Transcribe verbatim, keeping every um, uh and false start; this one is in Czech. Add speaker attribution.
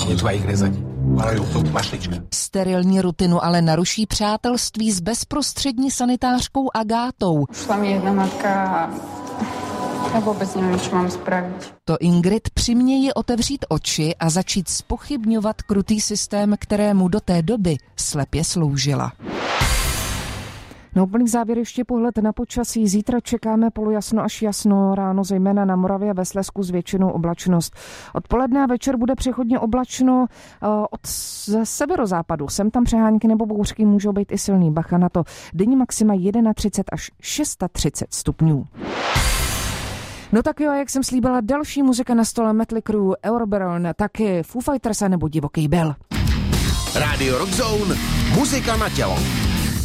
Speaker 1: něco mají k rezání. Ale to mašlička.
Speaker 2: Sterilní rutinu ale naruší přátelství s bezprostřední sanitářkou Agátou.
Speaker 3: Šla mi jedna matka a já vůbec nevím, co mám spravit.
Speaker 2: To Ingrid přiměje otevřít oči a začít zpochybňovat krutý systém, kterému do té doby slepě sloužila. Na úplný závěr ještě pohled na počasí. Zítra čekáme polojasno až jasno, ráno zejména na Moravě a ve Slezsku s většinou oblačnost. Odpoledne a večer bude přechodně oblačno od severozápadu. Sem tam přehánky nebo bouřky můžou být i silný, bacha na to. Denní maxima třicet jedna až třicet šest stupňů. No tak jo, jak jsem slíbila, další muzika na stole, Mötley Crüe, Eurobaron, taky Foo Fighters a nebo Divoký Bell.
Speaker 4: Rádio Rock Zone, muzika na tělo.